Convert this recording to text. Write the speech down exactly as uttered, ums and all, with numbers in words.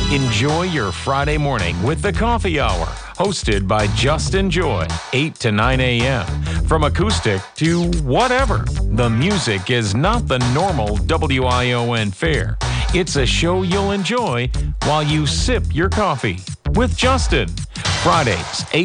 Enjoy your Friday morning with the Coffee Hour, hosted by Justin Joy, eight to nine a.m. From acoustic to whatever, the music is not the normal W I O N fare. It's a show you'll enjoy while you sip your coffee with Justin. Fridays, eight